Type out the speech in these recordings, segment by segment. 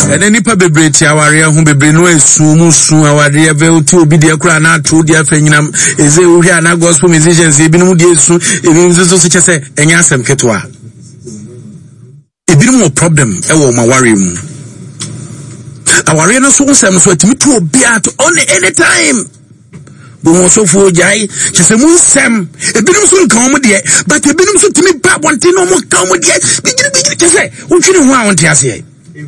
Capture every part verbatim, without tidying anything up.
And any bebre ti aware ho bebre no esu mu su aware ve ti obi de kura na atro de afanyinam eze ohwi ana gospel musicians ebinom de esu ebinom so so chese enya asem ketwa ebinom mo problem e wo ma ware mu aware no so nsem so atimi to obi at on any time bo so fo jai chese mu nsem ebinom so nkan mo de but ebinom so timi ba wonte no mo kan mo de bigiri bigiri chese wo twiri ho a wonte ase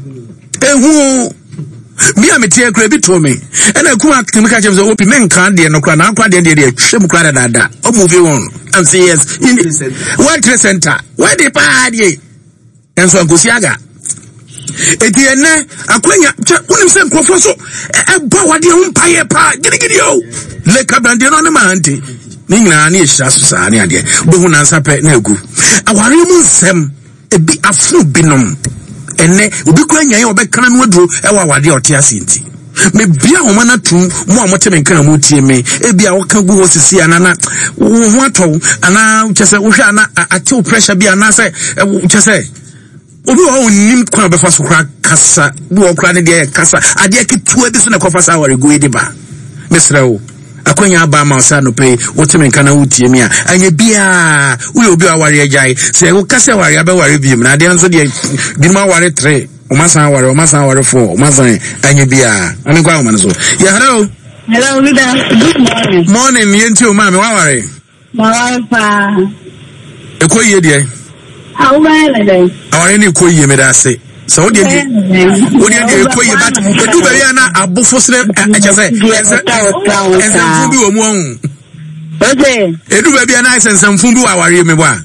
ehu me am tie kra bi to me and I come at chemical james opi men kan de no kra na akwa de de de hwem kra da da o move on and say yes in what center where the party and so go siaga eti ene akwanya unim se nkrofo so e ba wade ho mpaye pa gidi o le kabrande no na manti ni nyina na ehira so sa ne ade bo hu na nsape na agu aware mu nsem ebi afu binom ene obi kwanya ye obekana no aduro e wa wade ote asinti me bia homa na tum mo amote me kan mo tie me e bia wo ka gu ho sisi anana wo ho ato ana chese wo hwa ana ate pressure bia na se chese obi wo nim kwa be fa so kra kasa wo kra ne de kasa ade ketua bi so na kofa sa ware go edi ba mesrewo akwanya aba ma sa no pe wote me kan na wotie me a anya bia wo obi aware agai se wo kasa ware aba ware bi me na de nso de bi ma ware three o ma san ware o ma san ware four o ma san anya bia ani kwa o ma so yeah hello hello leader good morning morning yenti o ma me wa ware ma ware pa e ko ye de how well then aware ni ko ye me da se so de de o de de ko ye bat edu ba ya na abofo sere echese ensamfu bi wo mu ohun okay edu ba bia na ensamfu bi wa ware me bo a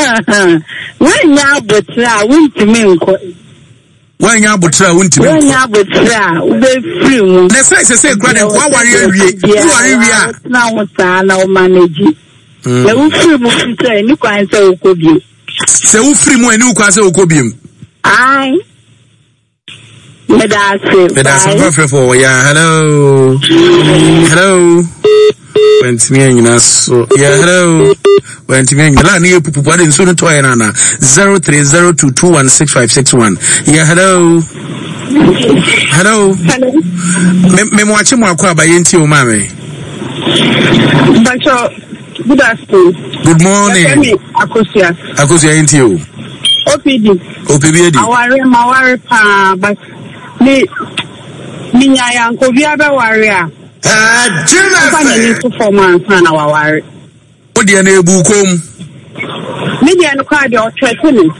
when ya botra wuntimi nko when ya botra wuntimi when ya botra ube free mu na sai se se kra de wa ware awie you ware wi a na wo sa na o manage ya wo free mu fita ni kwan se okobi se wo free mu ani ukwa se okobi ai Medase. Medase for yeah, hello. Hello. Went me in so yeah, hello. Went me in la near pupu in soon to nana zero three zero two two one six five six one. Yeah, hello. Hello. Hello. Me me watch mo akwa ba yenti o mame. Bacho, good afternoon. Good morning. Akosia. Akosia yenti o. O P D. O P D. Aware maware pa but me minya yanko bia be ware a ah jina fa ni to performance na waware o de na ebu kom me de no kwa de o threaten me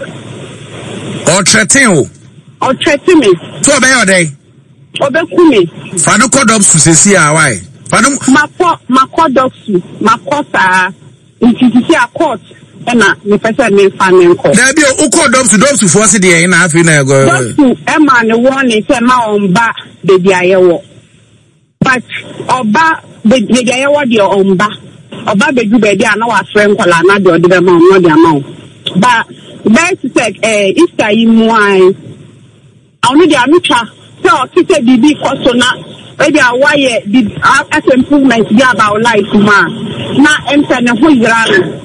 o threaten o o threaten me so be your day o be ku me fa no code up sisi a why fa no makọ makọ doxu makọ sa ntiti a court ena me pese me fa me nko da bi o code up to doxu for se de na afi na go doxu e ma ne won ne se ma omba de dia yewo but oba de dia yewo de omba oba bedu be dia na wa frɛ nkola na de ode be ma no de ama ba best say eh Easter yi mu ai awon de amitwa so ti se bibi koso na maybe a why the as improvement be about life ma na enter ne ho yira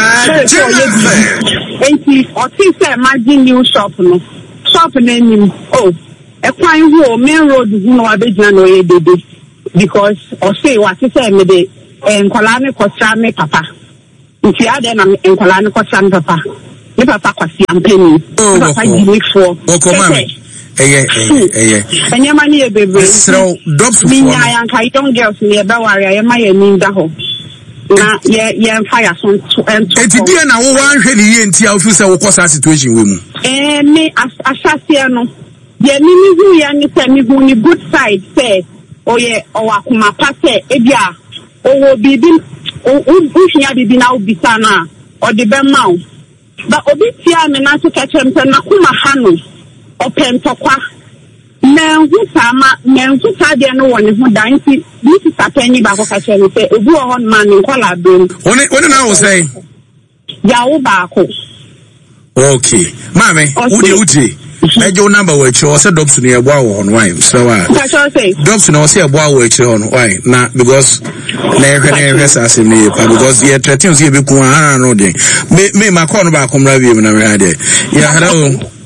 enti o ti say imagine new shop no shop name oh e kwan ho main road hu no abegina no ye dede because o say what ti say me de enkola ne kocha me papa nti ade na enkola ne kocha me papa me papa kwasi ampeni papa give for Eye eye eye. Anya mani e bebe. So dops for. Minya yanka young girls ne be ware ye ma ye ninda ho. Na ye ye fire so ento. Enti dia na wo wan hwe ne ye ntia ofi se wo kosa situation we mu. Eh me asase no. Ye ni ni hu ya ni se mi hu ni good side say oye o akuma pa se e bia owo bibi o hia bibi na obi sana o de be ma o. Ba obi tia me na to kachem se na kuma hanu. Open tokwa men hu sama men hu tade no woni hu dan ti this is apeni ba ko ka che ni se obu o hon man nkola bem oni oni na wo say ya wo ba ko okay mame wo de uti mejo number we cho say dops no ye bo awo on why so wa dops no say ye bo awo e che on why na because na ehwe na ehwe sa asem ni pa because ye threaten say be ku ara no de me me ma call no ba komra bi na me ade ya hello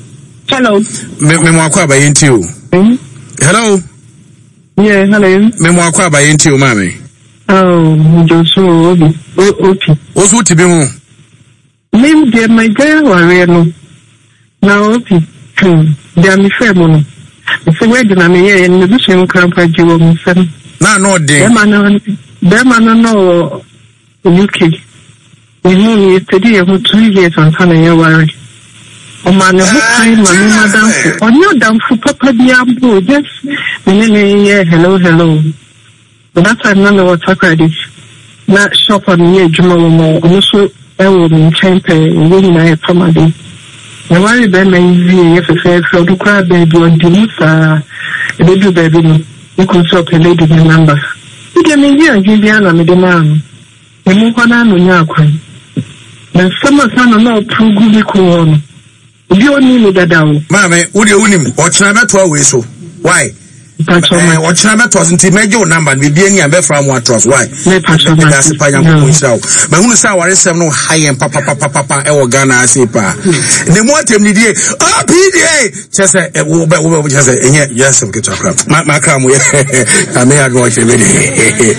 Hello. Me me mo akwa ba yenti o. Hello. Yeah, hello. Me mo akwa ba yenti o mame. Oh, Joshua Obi. Okay. Osu ti bi mu. Me dey my girl ware no. Na okay. Hmm. Dey me fair mo no. Se we dey na me ye no bi se nkran pa ji wo mo fam. Na no dey. Dem man dem man no U K. We know yesterday you two years on kana ye ware. O man no time mama madam for. On your damn for papa bi ambo just me me ye hello hello. But that time none of what credit. Not shop on me juma mo also I will be champion when I come a day. The worry ben me if a fair for the crowd baby on the musa a baby baby you could shop a lady the number. You can me here give you an man. The move on on yakwan. Then summer son no true good cool. You only need that down. Mammy, would you win him or China to away so? Why? Or China to until major number be being a better from what was why. That's by young myself. But who saw what is no high and papa papa papa or Ghana sepa. The more time the day, oh, P D A, just a over just a yes, of get up. My come with I may have watched a video.